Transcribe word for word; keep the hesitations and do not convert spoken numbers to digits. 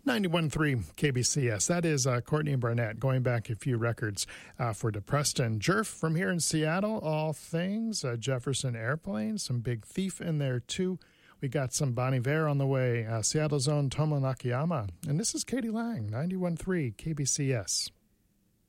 ninety-one point three K B C S. That is uh, Courtney Barnett, going back a few records uh, for DePreston. Jerf from here in Seattle, all things. Uh, Jefferson Airplane, some Big Thief in there too. We got some Bon Iver on the way. Uh, Seattle's own Tomo Nakayama. And this is Katie Lang, ninety-one point three K B C S.